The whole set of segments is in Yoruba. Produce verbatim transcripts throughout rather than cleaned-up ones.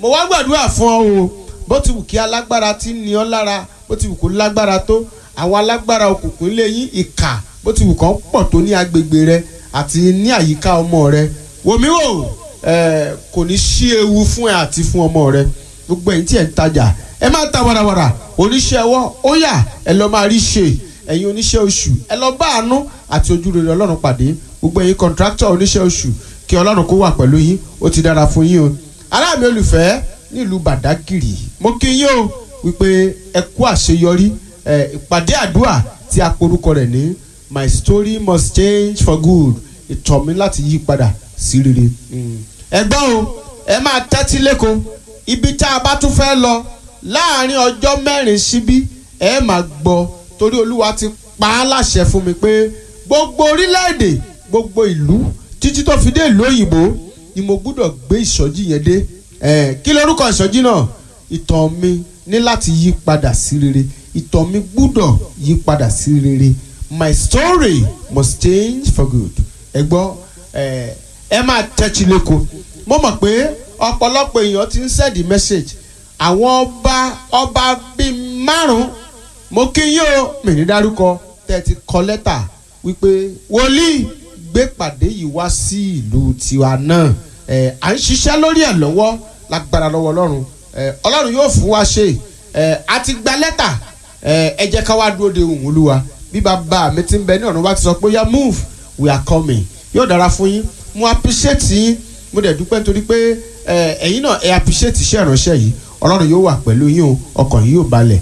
mo wá gbàdúrà fún ọ o bó ti wù kí alágbára ti ní ọ lára bó ti wù kó lágbára tó àwọn alágbára òkùnkùn ilé yín ìkà bó ti wù kán pọ̀ tó ní agbègbè rẹ àti ní àyíká ọmọ rẹ wòmí wò ẹ kò ní sí ewu fún ẹ àti fún ọmọ rẹ gbogbo ẹ̀yin tí ẹ ń tajà ẹ máa ta warawara oníṣẹ́ ọwọ́ ó yá ẹ lọ máa rí ṣe ẹ̀yin oníṣẹ́ oṣù ẹ lọ bá àánú àti ojúrere Ọlọ́run pàdé gbogbo ẹ̀yin kọ̀ǹtráktọ̀ oníṣẹ́ oṣù kí Ọlọ́run kó wà pẹ̀lú yín ó ti dára fún yín o ará mi olùfẹ́ nílùú Bàdágìrì mo kí yín o wípé ẹ kú àṣeyọrí ẹ ìpàdé àdúrà tí a porúkọ rẹ̀ ní my story must change for good ìtọ̀ mi láti yí padà sí rere ẹgbọ́n o ẹ máa tẹ́tí lẹ́kọ̀ọ́ ibi tá a bá tún fẹ́ lọ láàrin ọjọ́ mẹ́rin síbí ẹ máa gbọ́ torí Olúwa ti pa á láṣẹ fún mi pé gbogbo orílẹ̀-èdè gbogbo ìlú títí tó fi dé ìlú òyìnbó ni mo gbúdọ̀ gbé ìsọjí yẹn dé ẹ kí lórúkọ ìsọjí náà ìtàn mi ní láti yí padà sí rere ìtàn mi gbúdọ̀ yí padà sí rere my story must change for good ẹ gbọ́ ẹ ẹ máa tẹ́tí lẹ́kọ̀ọ́ mo mọ̀ pé ọ̀pọ̀lọpọ̀ èèyàn ti ń send message àwọn ọba ọba bíi márùn-ún mo kí yín o mi ní dárúkọ tẹ́ ti kọ lẹ́tà wípé wòlíì gbé pàdé yìí wá sí ìlú tiwa náà ẹ̀ à ń ṣiṣẹ́ lórí ẹ̀ lọ́wọ́ lágbára lọ́wọ́ Ọlọ́run ẹ̀ Ọlọ́run yóò fún wa ṣe ẹ̀ a ti gba lẹ́tà ẹ̀ ẹ jẹ́ ká wá dúró de ohùn Olúwa bí bàbá mi ti ń bẹ ní ọ̀run wá ti sọ pé ya move we are coming yóò dára fún yín mo appreciate yín mo dẹ̀ dúpẹ́ nítorí pé ẹ̀yin náà ẹ appreciate iṣẹ́ ìránṣẹ́ yìí Ọlọ́run yóò wà pẹ̀lú yín o ọkàn yín yóò balẹ̀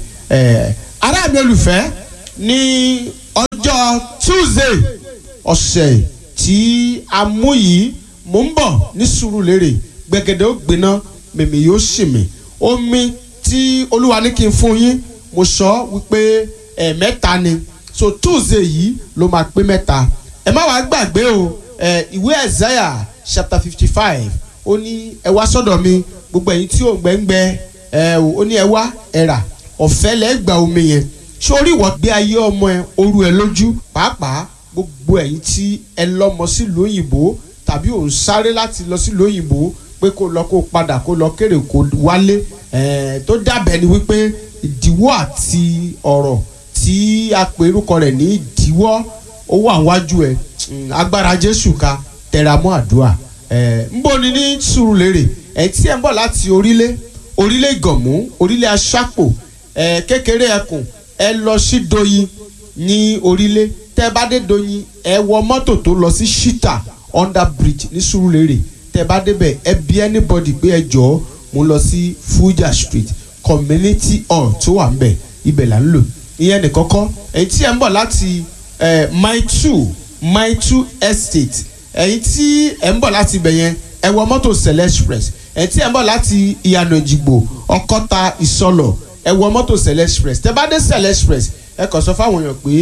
ará mi olùfẹ́ ní ọjọ́ Tuesday ọ̀sẹ̀ tí a mú yìí mò ń bọ̀ ní Sùúrùlérè gbẹ̀gẹ̀dẹ̀ ó gbiná mèmí yóò sì mí omi tí Olúwa ní kí n fún yín mo sọ wípé ẹ̀ẹ̀mẹ́ta ni so Tuesday yìí ló máa pé mẹ́ta ẹ má wàá gbàgbé o ìwé Isaiah chapter fifty five ó ní ẹ wá sọ́dọ̀ mi gbogbo ẹ̀yin tí ò ń gbẹ́ngbẹ́ ẹ ó ní ẹ wá ẹ rà ọ̀fẹ́ lẹ́gbàá omi yẹn sórí ìwọ gbé ayé ọmọ ẹ oru ẹ lójú pàápàá gbogbo ẹ̀yin tí ẹ lọ́mọ sílùú òyìnbó tàbí ò ń sáré láti lọ sílùú òyìnbó pé kó lọ kó padà kó lọ kéré kó wálé ẹ tó dàbẹ̀ ni wípé ìdíwọ́ àti ọ̀rọ̀ tí a pè orúkọ rẹ̀ ní ìdíwọ́ ó wà wájú ẹ agbára Jésù ká tẹra mọ́ àdúrà ẹ ń bọ̀ ní ní Sùúrùlérè ẹ tí ẹ ń bọ̀ láti orílẹ̀ orílẹ̀ Ìgànmú orílẹ̀ Aṣápò ẹ kékeré ẹkùn ẹ lọ sí Doyin ní orílẹ̀ tẹ bá dé Doyin ẹ wọ mọ́tò tó lọ sí Shita under bridge ní Sùúrùlérè tẹ bá débẹ̀ ẹ bí anybody pé ẹ jọ̀ọ́ mo lọ sí Fuja Street community hall tó wà ń bẹ̀ ibẹ̀ là ń lò ìyẹn nìkan kọ́ ẹ̀yin tí ẹ ń bọ̀ láti mile two mile two estate ẹ̀yin tí ẹ ń bọ̀ láti ibẹ̀ yẹn ẹ wọ mọ́tò Sẹ̀lẹ̀ express ẹ̀yin tí ẹ ń bọ̀ láti Ìyànà Èjìgbò Ọ̀kọ́ta Ìsọlọ̀ ẹ wọ mọ́tò Sẹ̀lẹ̀ express tẹ bá dé Sẹ̀lẹ̀ express ẹ kàn sọ fáwọn èèyàn pé